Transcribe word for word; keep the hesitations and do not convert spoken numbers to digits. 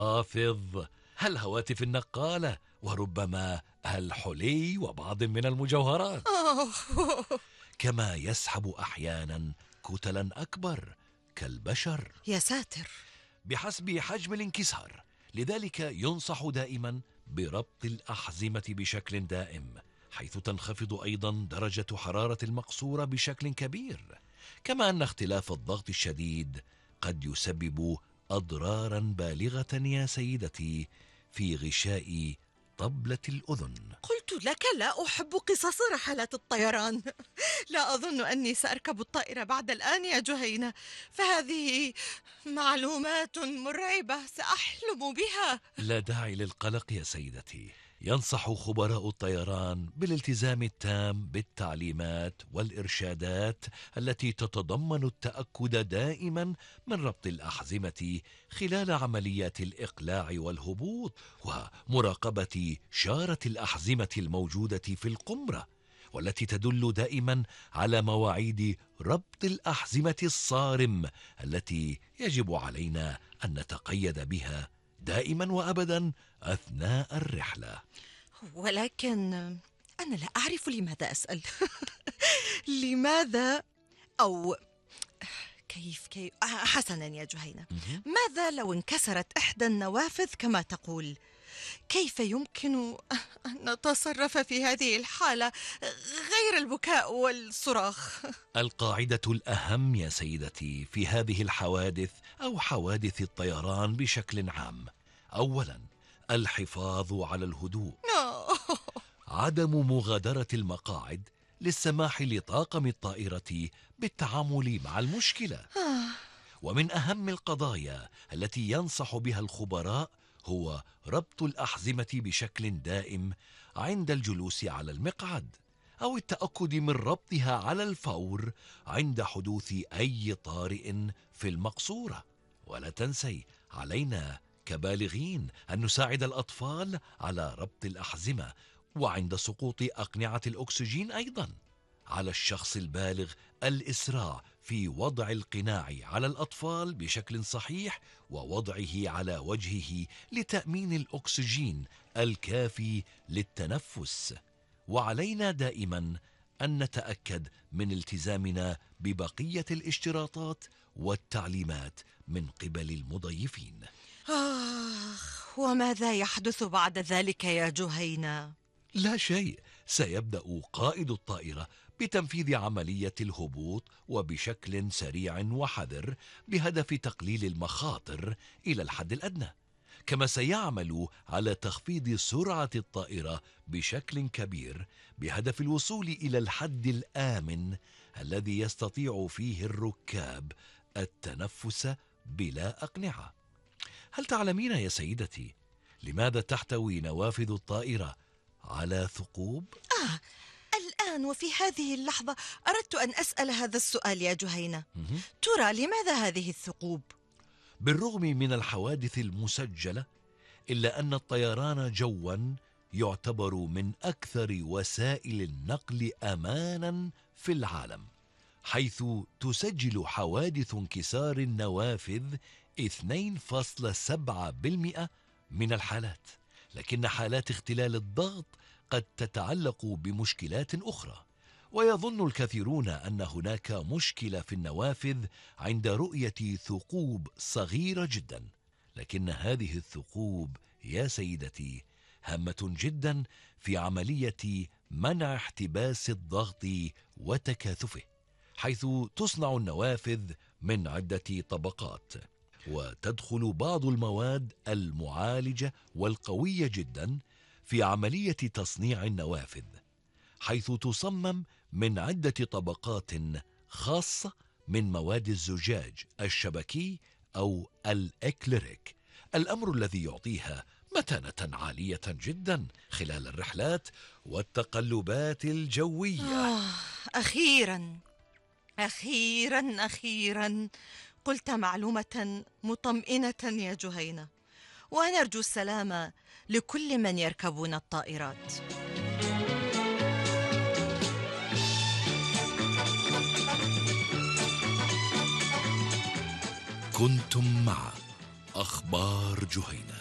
الحافظ، الهواتف النقالة، وربما الحلي وبعض من المجوهرات. آه. كما يسحب أحيانا كتلا أكبر كالبشر يا ساتر. بحسب حجم الانكسار. لذلك ينصح دائما بربط الأحزمة بشكل دائم، حيث تنخفض أيضا درجة حرارة المقصورة بشكل كبير. كما أن اختلاف الضغط الشديد قد يسبب أضرارا بالغة يا سيدتي في غشاء طبلة الأذن. قلت لك لا أحب قصص رحلات الطيران. لا أظن أني سأركب الطائرة بعد الآن يا جهينة، فهذه معلومات مرعبة سأحلم بها. لا داعي للقلق يا سيدتي. ينصح خبراء الطيران بالالتزام التام بالتعليمات والإرشادات التي تتضمن التأكد دائما من ربط الأحزمة خلال عمليات الإقلاع والهبوط، ومراقبة شارة الأحزمة الموجودة في القمرة، والتي تدل دائما على مواعيد ربط الأحزمة الصارم التي يجب علينا أن نتقيد بها دائما وأبدا أثناء الرحلة. ولكن أنا لا أعرف لماذا أسأل. لماذا أو كيف كيف حسنا يا جهينة، ماذا لو انكسرت إحدى النوافذ كما تقول؟ كيف يمكن أن نتصرف في هذه الحالة غير البكاء والصراخ؟ القاعدة الأهم يا سيدتي في هذه الحوادث أو حوادث الطيران بشكل عام: أولا، الحفاظ على الهدوء، عدم مغادرة المقاعد للسماح لطاقم الطائرة بالتعامل مع المشكلة. ومن أهم القضايا التي ينصح بها الخبراء هو ربط الأحزمة بشكل دائم عند الجلوس على المقعد، أو التأكد من ربطها على الفور عند حدوث أي طارئ في المقصورة. ولا تنسي، علينا كبالغين أن نساعد الأطفال على ربط الأحزمة، وعند سقوط أقنعة الأكسجين أيضا على الشخص البالغ الإسراع في وضع القناع على الأطفال بشكل صحيح ووضعه على وجهه لتأمين الأكسجين الكافي للتنفس. وعلينا دائما أن نتأكد من التزامنا ببقية الاشتراطات والتعليمات من قبل المضيفين. آخ، وماذا يحدث بعد ذلك يا جهينة؟ لا شيء. سيبدأ قائد الطائرة بتنفيذ عملية الهبوط وبشكل سريع وحذر بهدف تقليل المخاطر إلى الحد الأدنى. كما سيعمل على تخفيض سرعة الطائرة بشكل كبير بهدف الوصول إلى الحد الآمن الذي يستطيع فيه الركاب التنفس بلا أقنعة. هل تعلمين يا سيدتي لماذا تحتوي نوافذ الطائرة على ثقوب؟ آه، الآن وفي هذه اللحظة أردت أن أسأل هذا السؤال يا جهينة. ترى لماذا هذه الثقوب؟ بالرغم من الحوادث المسجلة، إلا أن الطيران جوا يعتبر من أكثر وسائل النقل أمانا في العالم، حيث تسجل حوادث انكسار النوافذ اثنين فاصلة سبعة بالمئة من الحالات. لكن حالات اختلال الضغط قد تتعلق بمشكلات أخرى، ويظن الكثيرون أن هناك مشكلة في النوافذ عند رؤية ثقوب صغيرة جدا. لكن هذه الثقوب يا سيدتي هامة جدا في عملية منع احتباس الضغط وتكاثفه، حيث تصنع النوافذ من عدة طبقات، وتدخل بعض المواد المعالجة والقوية جدا في عملية تصنيع النوافذ، حيث تصمم من عدة طبقات خاصة من مواد الزجاج الشبكي أو الإكليريك، الأمر الذي يعطيها متانة عالية جدا خلال الرحلات والتقلبات الجوية. آه، أخيرا أخيرا أخيرا قلت معلومة مطمئنة يا جهينة، ونرجو السلامة لكل من يركبون الطائرات. كنتم مع أخبار جهينة.